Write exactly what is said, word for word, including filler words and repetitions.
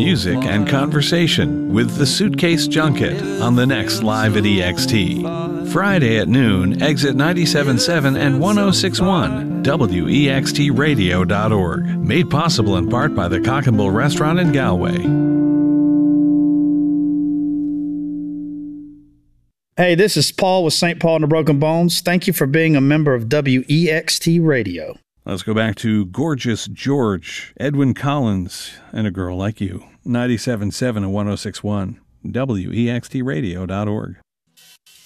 music and conversation with the Suitcase Junket on the next Live at E X T. Friday at noon, exit ninety-seven point seven and one oh six point one, W E X T radio dot org. Made possible in part by the Cock and Bull Restaurant in Galway. Hey, this is Paul with Saint Paul and the Broken Bones. Thank you for being a member of W E X T Radio. Let's go back to Gorgeous George, Edwyn Collins, and A Girl Like You. ninety-seven point seven and one oh six point one, W E X T radio dot org.